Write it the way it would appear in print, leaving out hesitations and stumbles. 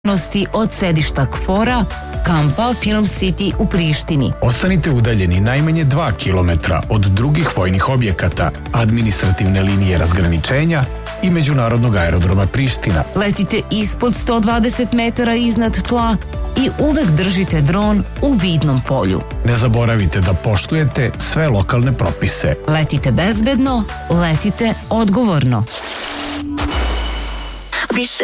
od sedišta KFOR-a, kampa Film City u Prištini. Ostanite udaljeni najmanje 2 kilometra od drugih vojnih objekata, administrativne linije razgraničenja i međunarodnog aerodroma Priština. Letite ispod 120 metara iznad tla i uvek držite dron u vidnom polju. Ne zaboravite da poštujete sve lokalne propise. Letite bezbedno, letite odgovorno.